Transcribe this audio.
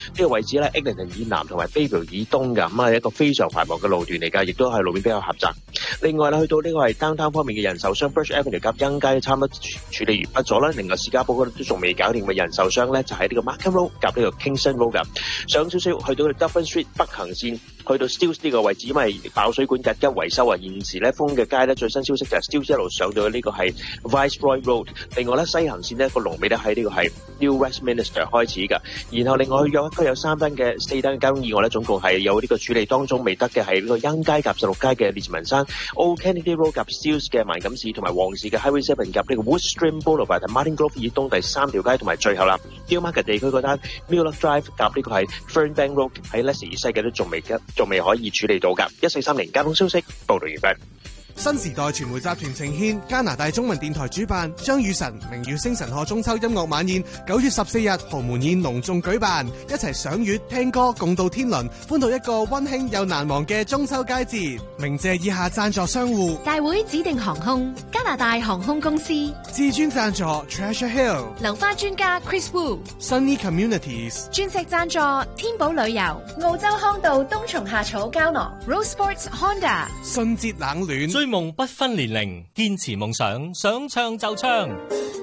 個位置咧 Eglinton 以南同埋 Bayview 以東㗎，咁係一個非常繁忙嘅路段嚟㗎，亦都係路面比較狹窄。另外咧，去到呢個係 downtown 方面嘅人受傷 ，Birch Avenue 夾欣街差唔多處理完畢咗啦。另外，士嘉堡嗰度都仲未搞掂嘅人受傷咧，就喺呢個 Markham Road 夾呢個 Kingston Road 㗎。上少少去到 Dufferin Street 北行線，去到 Steeles 呢個位置，因為爆水管緊急維修啊。現時咧封嘅街咧最新消息就係 Steeles 一路上到呢個係 Viceroy Road。另外咧西行線呢個龍尾咧喺呢個係 New Westminster 開始㗎。然後另外去約一區有3單嘅4單交通意外咧，總共係有呢個處理當中未得嘅係呢個欣街夾16街嘅列治文山、Old Kennedy Road 夾 Steeles 嘅萬錦市同埋旺市嘅 Highway 7夾呢個 Woodstream Boulevard 同 Martin Grove 以東第3條街，同埋最後啦 Newmarket 地區嗰單 Muller Drive 夾呢個係 Fernbank Road 喺 Leicester 以西嘅都仲未可以處理到㗎。1430交通消息報道完畢。 新時代傳媒集團呈獻加拿大中文電台主辦張雨晨明月星辰賀中秋音樂晚宴，9月14日豪門宴隆重舉辦，一齊賞月聽歌共度天倫，歡度一個溫馨又難忘嘅中秋佳節。鳴謝以下贊助商戶： 大會指定航空、加拿大航空公司、 至尊贊助 Treasure Hill、 流花專家 Chris Wu、Sunny Communities、 鑽石贊助天寶旅遊、澳洲康道冬蟲夏草膠囊、Rose Sports Honda、 信捷冷暖。 追夢不分年齡，堅持夢想，想唱就唱。